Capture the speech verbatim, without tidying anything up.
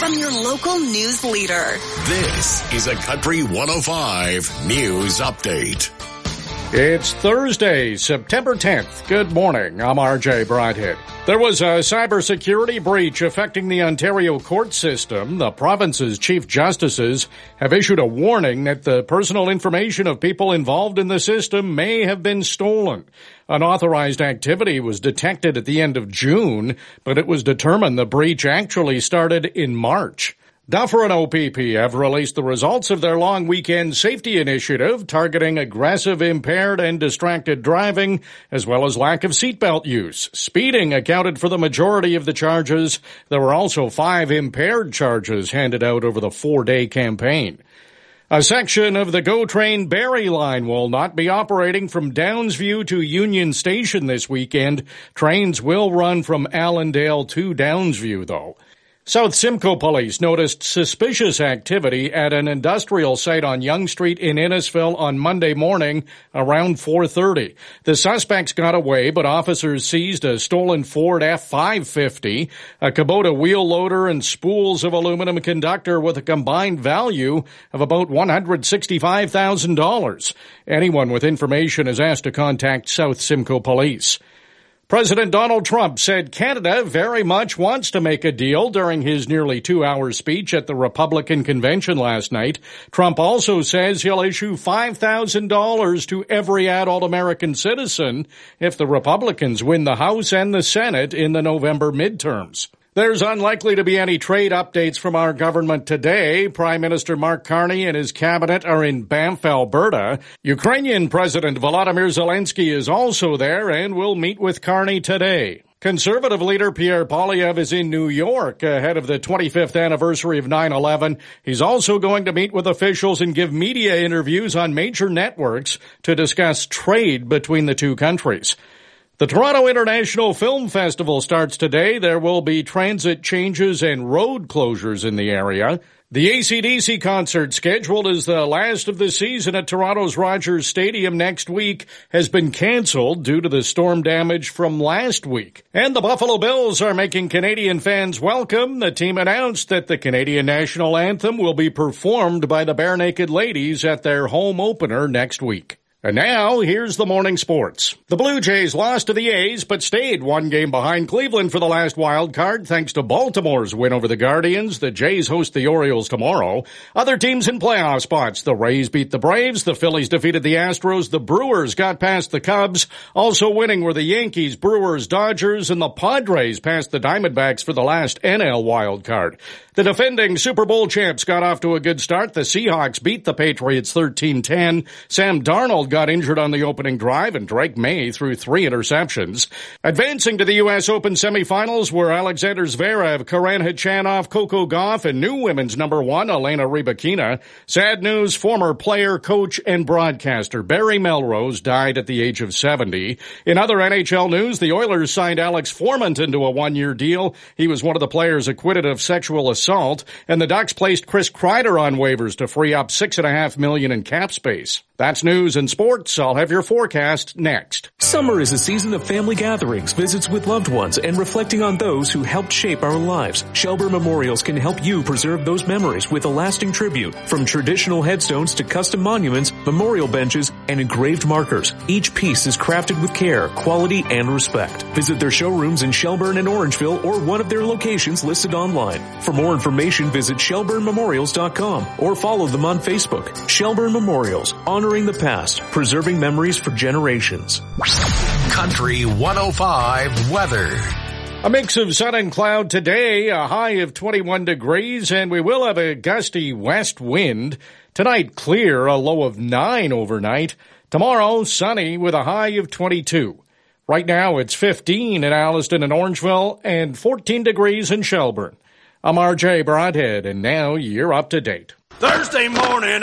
from your local news leader. This is a Country one oh five News Update. It's Thursday, September tenth. Good morning. I'm R J Broadhead. There was a cybersecurity breach affecting the Ontario court system. The province's chief justices have issued a warning that the personal information of people involved in the system may have been stolen. Unauthorized activity was detected at the end of June, but it was determined the breach actually started in March. Dufferin O P P have released the results of their long weekend safety initiative targeting aggressive, impaired, and distracted driving, as well as lack of seatbelt use. Speeding accounted for the majority of the charges. There were also five impaired charges handed out over the four-day campaign. A section of the GO Train Barrie line will not be operating from Downsview to Union Station this weekend. Trains will run from Allendale to Downsview, though. South Simcoe Police noticed suspicious activity at an industrial site on Yonge Street in Innisfil on Monday morning around four thirty. The suspects got away, but officers seized a stolen Ford F five fifty, a Kubota wheel loader, and spools of aluminum conductor with a combined value of about one hundred sixty-five thousand dollars. Anyone with information is asked to contact South Simcoe Police. President Donald Trump said Canada very much wants to make a deal during his nearly two-hour speech at the Republican convention last night. Trump also says he'll issue five thousand dollars to every adult American citizen if the Republicans win the House and the Senate in the November midterms. There's unlikely to be any trade updates from our government today. Prime Minister Mark Carney and his cabinet are in Banff, Alberta. Ukrainian President Volodymyr Zelensky is also there and will meet with Carney today. Conservative leader Pierre Poilievre is in New York ahead of the twenty-fifth anniversary of nine eleven. He's also going to meet with officials and give media interviews on major networks to discuss trade between the two countries. The Toronto International Film Festival starts today. There will be transit changes and road closures in the area. The A C D C concert, scheduled as the last of the season at Toronto's Rogers Stadium next week, has been canceled due to the storm damage from last week. And the Buffalo Bills are making Canadian fans welcome. The team announced that the Canadian national anthem will be performed by the Bare Naked Ladies at their home opener next week. And now, here's the morning sports. The Blue Jays lost to the A's, but stayed one game behind Cleveland for the last wild card thanks to Baltimore's win over the Guardians. The Jays host the Orioles tomorrow. Other teams in playoff spots. The Rays beat the Braves. The Phillies defeated the Astros. The Brewers got past the Cubs. Also winning were the Yankees, Brewers, Dodgers, and the Padres passed the Diamondbacks for the last N L wild card. The defending Super Bowl champs got off to a good start. The Seahawks beat the Patriots thirteen ten. Sam Darnold got injured on the opening drive, and Drake May threw three interceptions. Advancing to the U S Open semifinals were Alexander Zverev, Karen Khachanov, Coco Gauff, and new women's number one, Elena Rybakina. Sad news, former player, coach, and broadcaster Barry Melrose died at the age of seventy. In other N H L news, the Oilers signed Alex Forment into a one-year deal. He was one of the players acquitted of sexual assault. Assault, and the Ducks placed Chris Kreider on waivers to free up six and a half million in cap space. That's news and sports. I'll have your forecast next. Summer is a season of family gatherings, visits with loved ones, and reflecting on those who helped shape our lives. Shelburne Memorials can help you preserve those memories with a lasting tribute. From traditional headstones to custom monuments, memorial benches, and engraved markers, each piece is crafted with care, quality, and respect. Visit their showrooms in Shelburne and Orangeville or one of their locations listed online. For more information, visit shelburne memorials dot com or follow them on Facebook. Shelburne Memorials, honoring the past, preserving memories for generations. Country one oh five weather. A mix of sun and cloud today, a high of twenty-one degrees, and we will have a gusty west wind. Tonight, clear, a low of nine overnight. Tomorrow, sunny with a high of twenty-two. Right now, it's fifteen in Alliston and Orangeville and fourteen degrees in Shelburne. I'm R J Broadhead, and now you're up to date. Thursday morning.